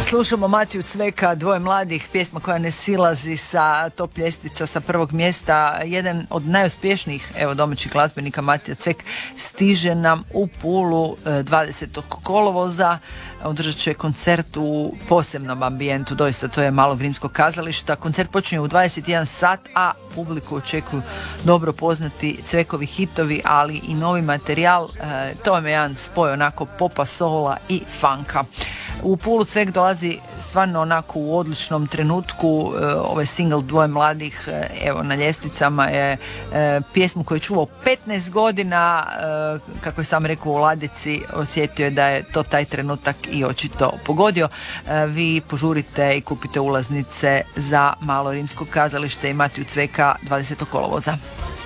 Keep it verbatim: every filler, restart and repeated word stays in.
Slušamo Matiju Cveka, Dvoje mladih, pjesma koja ne silazi sa top ljestvica sa prvog mjesta. Jedan od najuspješnijih evo domaćih glazbenika Matija Cvek stiže nam u Pulu dvadesetog kolovoza. Održat će koncert u posebnom ambijentu, doista to je Malog rimskog kazališta. Koncert počinje u dvadeset jedan sat, a publiku očekuju dobro poznati Cvekovi hitovi, ali i novi materijal. E, to je jedan spoj onako popa, soula i funka. U Pulu Cvek dolazi stvarno onako u odličnom trenutku. E, ovaj single Dvoje mladih e, evo na ljestvicama je e, pjesmu koju je čuvao petnaest godina, e, kako je sam rekao u ladici, osjetio je da je to taj trenutak i očito pogodio. E, vi požurite i kupite ulaznice za Malo rimsko kazalište i Matiju Cveka dvadesetog kolovoza.